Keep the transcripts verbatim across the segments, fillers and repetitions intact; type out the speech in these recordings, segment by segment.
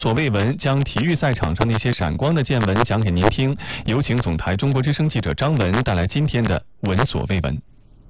所未闻将体育赛场上那些闪光的见闻讲给您听，有请总台中国之声记者张文带来今天的闻所未闻。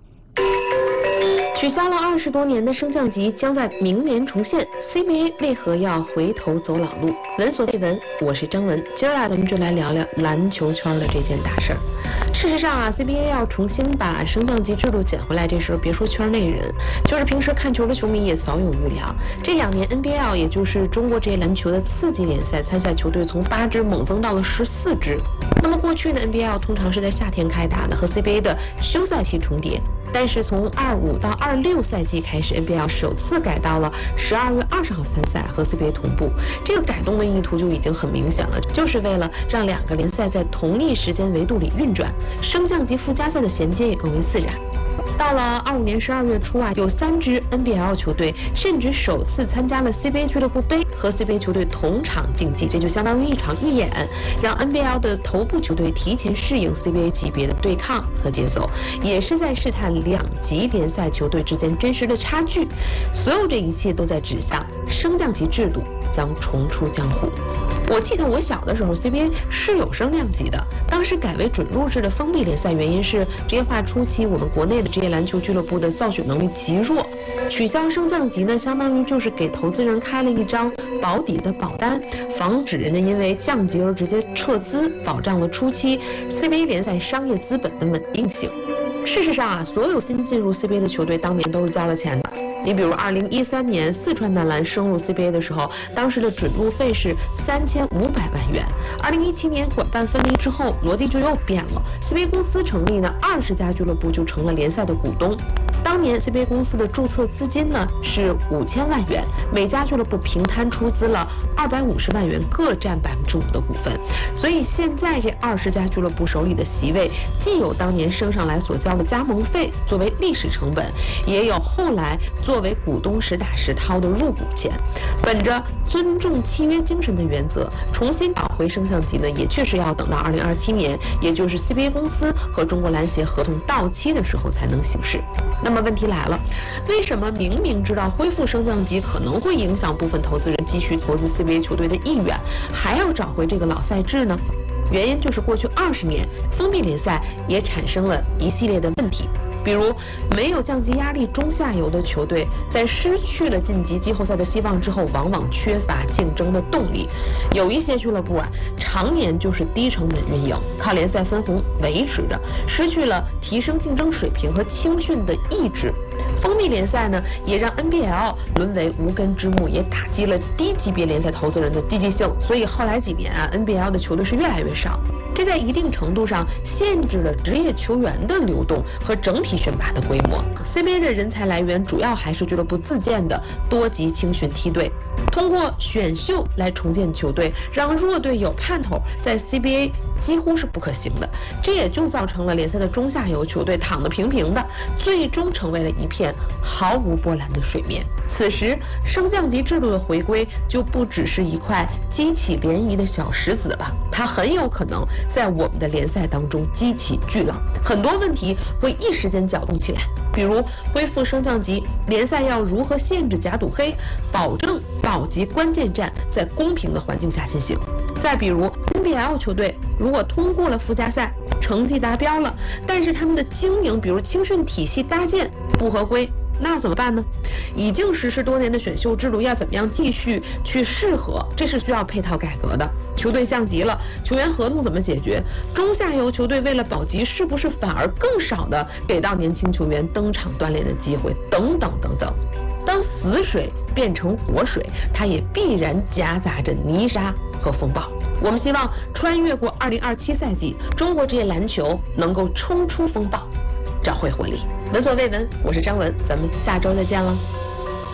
取消了二十多年的升降级将在明年重现 ，C B A 为何要回头走老路？闻所未闻，我是张文，今儿啊，咱们就来聊聊篮球圈的这件大事儿。事实上啊 ，C B A 要重新把升降级制度捡回来这事儿，别说圈内人，就是平时看球的球迷也早有预料。这两年 N B L 也就是中国职业篮球的次级联赛，参赛球队从八支猛增到了十四支。那么过去的 N B L 通常是在夏天开打的，和 C B A 的休赛期重叠。但是从二五到二六赛季开始 ，N B L 首次改到了十二月二十号参赛，和 C B A 同步。这个改动的意图就已经很明显了，就是为了让两个联赛在同一时间维度里运转，升降级附加赛的衔接也更为自然。到了二五年十二月初啊，有三支 N B L 球队甚至首次参加了 C B A 俱乐部杯和 C B A 球队同场竞技，这就相当于一场预演，让 N B L 的头部球队提前适应 C B A 级别的对抗和节奏，也是在试探两级联赛球队之间真实的差距。所有这一切都在指向升降级制度将重出江湖。我记得我小的时候 ，C B A 是有升降级的，当时改为准入制的封闭联赛，原因是职业化初期我们国内的职业篮球俱乐部的造血能力极弱，取消升降级呢，相当于就是给投资人开了一张保底的保单，防止人家因为降级而直接撤资，保障了初期 C B A 联赛商业资本的稳定性。事实上啊，所有新进入 C B A 的球队当年都是交了钱的。你比如二零一三年四川男篮升入 C B A 的时候，当时的准入费是三千五百万元。二零一七年管办分离之后，逻辑就又变了。C B A 公司成立呢，二十家俱乐部就成了联赛的股东。当年 C B A 公司的注册资金呢是五千万元，每家俱乐部平摊出资了二百五十万元，各占百分之五的股份。所以现在这二十家俱乐部手里的席位，既有当年升上来所交的加盟费作为历史成本，也有后来作为股东实打实掏的入股钱。本着尊重契约精神的原则，重新找回升降级呢，也确实要等到二零二七年，也就是 C B A 公司和中国篮协合同到期的时候才能行事。那么问题来了，为什么明明知道恢复升降级可能会影响部分投资人继续投资 C B A 球队的意愿，还要找回这个老赛制呢？原因就是过去二十年封闭联赛也产生了一系列的问题。比如没有降级压力中下游的球队，在失去了晋级季后赛的希望之后，往往缺乏竞争的动力。有一些俱乐部啊，常年就是低成本运营，靠联赛分红维持着，失去了提升竞争水平和青训的意志。封闭联赛呢，也让 N B L 沦为无根之木，也打击了低级别联赛投资人的积极性。所以后来几年啊 ，N B L 的球队是越来越少。这在一定程度上限制了职业球员的流动和整体选拔的规模。C B A 的人才来源主要还是俱乐部自建的多级青训梯队，通过选秀来重建球队，让弱队有盼头，在 C B A 几乎是不可行的。这也就造成了联赛的中下游球队躺得平平的，最终成为了一片毫无波澜的水面。此时升降级制度的回归就不只是一块激起涟漪的小石子了，它很有可能在我们的联赛当中激起巨浪，很多问题会一时间搅动起来。比如恢复升降级，联赛要如何限制假赌黑，保证保级关键战在公平的环境下进行。再比如 N B L 球队如果通过了附加赛，成绩达标了，但是他们的经营，比如青训体系搭建不合规，那要怎么办呢？已经实施多年的选秀制度要怎么样继续去适合，这是需要配套改革的。球队降级了，球员合同怎么解决？中下游球队为了保级，是不是反而更少的给到年轻球员登场锻炼的机会？等等等等。当死水变成活水，它也必然夹杂着泥沙和风暴。我们希望穿越过二零二七赛季，中国职业篮球能够冲出风暴，找回活力。闻所未闻，我是张文，咱们下周再见了。